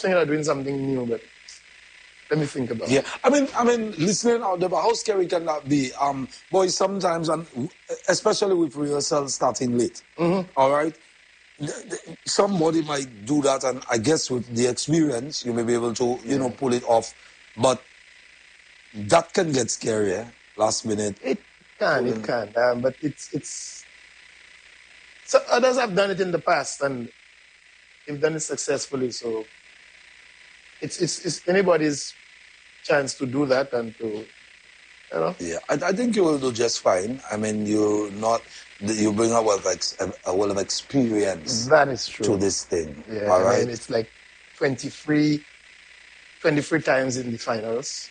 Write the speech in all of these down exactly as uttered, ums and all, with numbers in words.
think you're doing something new, but let me think about yeah. it. Yeah, I mean, I mean, listening out there, but how scary can that be? Um, boys, sometimes, and especially with rehearsal starting late, mm-hmm. all right? Somebody might do that, and I guess with the experience, you may be able to, you yeah. know, pull it off. But that can get scary, eh? Last minute. It can, Pulling. it can. Um, but it's, it's... So others have done it in the past, and they've done it successfully, so it's, it's, it's anybody's chance to do that and to, you know. Yeah, I, I think you will do just fine. I mean, you're not... You bring a wealth of, ex, a wealth of experience. That is true. To this thing. Yeah, all I right? mean, it's like twenty-three, twenty-three times in the finals.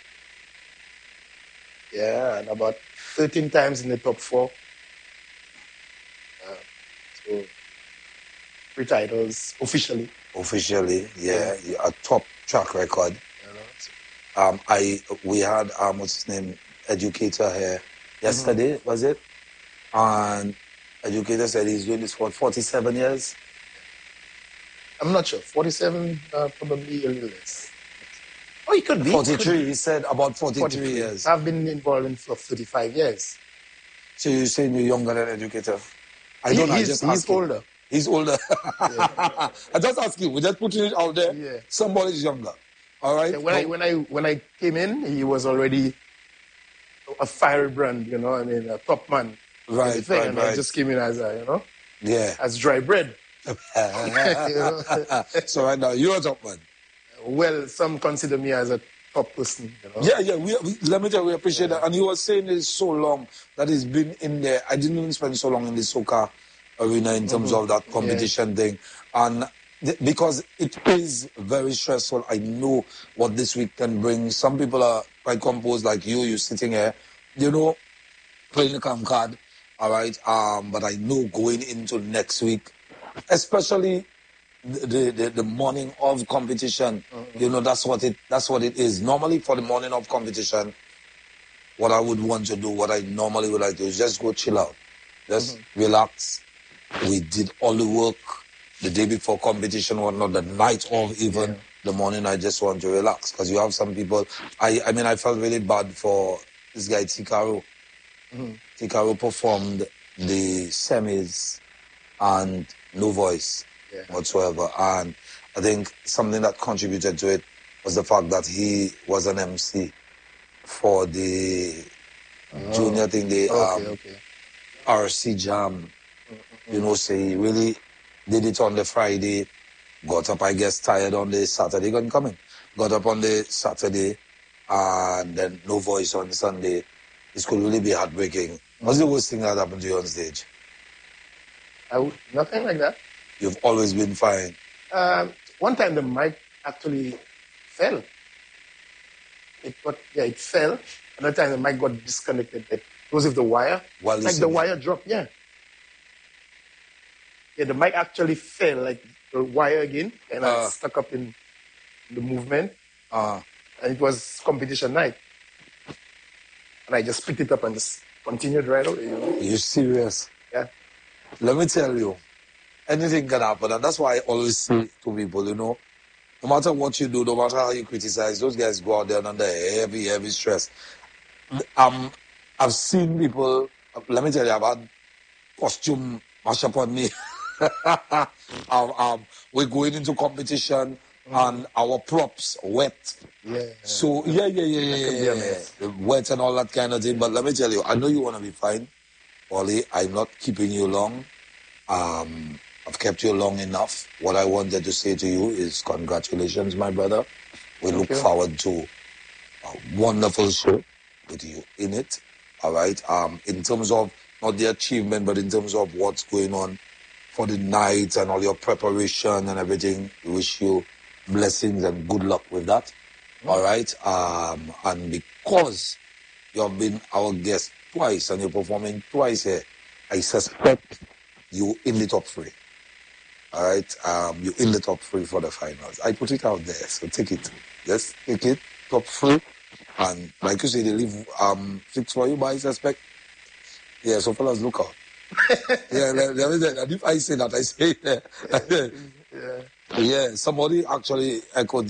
Yeah, and about thirteen times in the top four. Uh, so, three titles officially. Officially, yeah, yeah. A top track record. You know, so. Um, I we had um, what's his name, Educator here yesterday, mm-hmm. was it? And Educator said he's doing this for forty-seven years. I'm not sure. forty-seven, uh, probably a little less. Oh, he could be. forty-three, could be. He said about forty-three, forty-three years. I've been involved in for thirty-five years. So you're saying you're younger than Educator? I he, don't know. He's, I just he's older. You. He's older. Yeah. I just ask you. We're just putting it out there. Yeah. Somebody's younger. All right? Yeah, when, I, when, I, when I came in, he was already a fiery brand, you know, I mean, a top man. Right, thing, right, and right. I just came in as a, you know, yeah, as dry bread. You know? So right now, you're a top man. Well, some consider me as a top person, you know. Yeah, yeah, we, we, let me tell you, we appreciate yeah. that. And you were saying it's so long that he's been in there. I didn't even spend so long in the soca arena in terms mm-hmm. of that competition yeah. thing. And th- because it is very stressful, I know what this week can bring. Some people are quite composed like you, you're sitting here, you know, playing the cam card. All right, um, but I know going into next week, especially the the, the morning of competition, mm-hmm. you know, that's what it that's what it is. Normally for the morning of competition, what I would want to do, what I normally would like to do is just go chill out, just mm-hmm. relax. We did all the work the day before competition, or not the night of even. Yeah. The morning I just want to relax because you have some people. I I mean I felt really bad for this guy Tikaro. Mm-hmm. Tikaro performed the semis and no voice yeah. whatsoever. And I think something that contributed to it was the fact that he was an M C for the oh. junior thing, the okay, um, okay. R C Jam. Mm-hmm. You know, so he really did it on the Friday, got up, I guess, tired on the Saturday, couldn't come in. Got up on the Saturday, and then no voice on Sunday. This could really be heartbreaking. What's the worst thing that happened to you on stage? I w- nothing like that. You've always been fine. Um, one time the mic actually fell. It got, yeah, it fell. Another time the mic got disconnected. It was with the wire. While like the wire dropped, yeah. Yeah, the mic actually fell, like the wire again, and uh, I stuck up in the movement. Uh, and it was competition night. And I just picked it up and just continued right away. You know? You're serious? Yeah. Let me tell you, anything can happen. And that's why I always say to people, you know, no matter what you do, no matter how you criticize, those guys go out there under heavy, heavy stress. Um, I've seen people, let me tell you, I've had costume mash up on me. um, um, we're going into competition. Mm. And our props wet. Yeah. So, yeah, yeah, yeah, yeah, yeah, yeah, yeah. Wet and all that kind of thing. But let me tell you, I know you want to be fine. Ollie, I'm not keeping you long. Um, I've kept you long enough. What I wanted to say to you is congratulations, my brother. We Thank look you. forward to a wonderful show with you in it. All right. Um, in terms of not the achievement, but in terms of what's going on for the night and all your preparation and everything, we wish you blessings and good luck with that. Mm. All right. Um, and because you have been our guest twice and you're performing twice here, I suspect you in the top three. All right. Um, you in the top three for the finals. I put it out there, so take it. Just take it, top three. And like you say, they leave um fixed for you, but I suspect. Yeah, so fellas, look out. yeah, let, let me say that. If I say that, I say it. Yeah. yeah. Yeah, somebody actually echoed